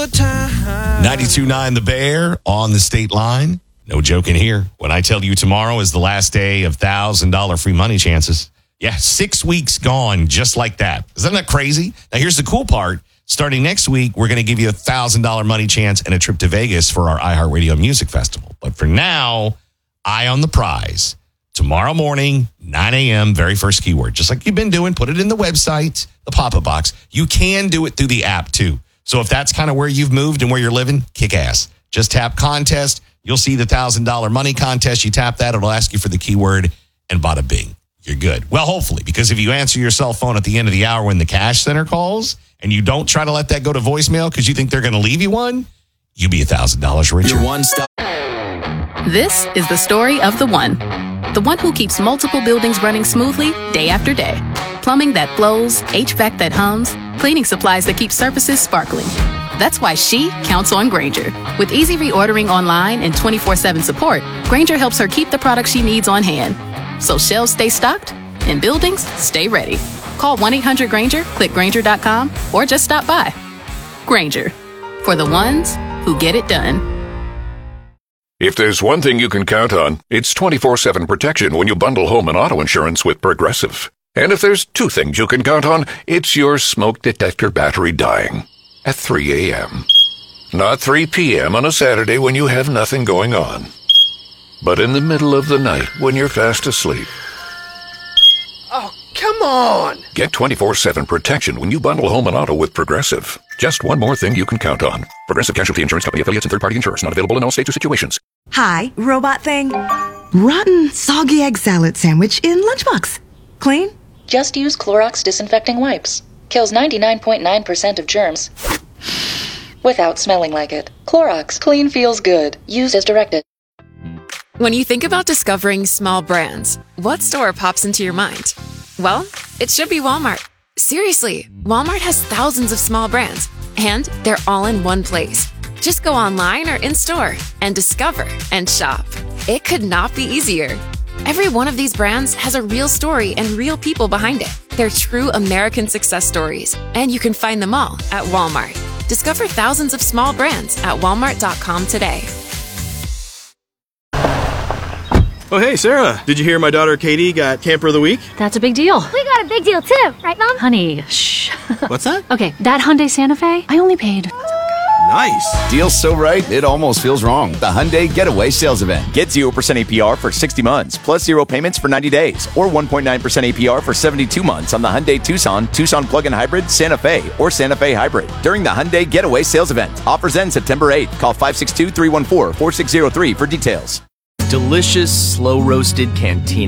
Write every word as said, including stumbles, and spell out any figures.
good time. ninety-two point nine The Bear on the state line. No joking here. When I tell you tomorrow is the last day of one thousand dollars free money chances. Yeah, six weeks gone just like that. Isn't that crazy? Now, here's the cool part. Starting next week, we're going to give you a one thousand dollars money chance and a trip to Vegas for our iHeartRadio Music Festival. But for now, eye on the prize. Tomorrow morning, nine a.m., very first keyword. Just like you've been doing, put it in the website, the pop-up box. You can do it through the app, too. So if that's kind of where you've moved and where you're living, kick ass. Just tap contest. You'll see the one thousand dollars money contest. You tap that, it'll ask you for the keyword, and bada bing. You're good. Well, hopefully, because if you answer your cell phone at the end of the hour when the cash center calls and you don't try to let that go to voicemail because you think they're going to leave you one, you be one thousand dollars richer. Your one stop. This is the story of the one. The one who keeps multiple buildings running smoothly day after day. Plumbing that flows, H V A C that hums, cleaning supplies that keep surfaces sparkling. That's why she counts on Grainger. With easy reordering online and twenty-four seven support, Grainger helps her keep the products she needs on hand. So shelves stay stocked and buildings stay ready. Call one eight hundred Grainger, click Grainger dot com, or just stop by. Grainger, for the ones who get it done. If there's one thing you can count on, it's twenty-four seven protection when you bundle home and auto insurance with Progressive. And if there's two things you can count on, it's your smoke detector battery dying at three a.m. Not three p.m. on a Saturday when you have nothing going on, but in the middle of the night when you're fast asleep. Oh, come on. Get twenty-four seven protection when you bundle home and auto with Progressive. Just one more thing you can count on. Progressive Casualty Insurance Company affiliates and third-party insurers. Not available in all states or situations. Hi, robot thing. Rotten, soggy egg salad sandwich in lunchbox. Clean? Just use Clorox disinfecting wipes. Kills ninety-nine point nine percent of germs without smelling like it. Clorox. Clean feels good. Use as directed. When you think about discovering small brands, what store pops into your mind? Well, it should be Walmart. Seriously, Walmart has thousands of small brands, and they're all in one place. Just go online or in-store and discover and shop. It could not be easier. Every one of these brands has a real story and real people behind it. They're true American success stories, and you can find them all at Walmart. Discover thousands of small brands at walmart dot com today. Oh, hey, Sarah. Did you hear my daughter Katie got Camper of the Week? That's a big deal. We got a big deal, too. Right, Mom? Honey, shh. What's that? Okay, that Hyundai Santa Fe, I only paid... Nice. Deal's so right, it almost feels wrong. The Hyundai Getaway Sales Event. Get zero percent A P R for sixty months, plus zero payments for ninety days, or one point nine percent A P R for seventy-two months on the Hyundai Tucson, Tucson Plug-in Hybrid, Santa Fe, or Santa Fe Hybrid during the Hyundai Getaway Sales Event. Offers end September eighth. Call five six two, three one four, four six zero three for details. Delicious, slow-roasted Cantina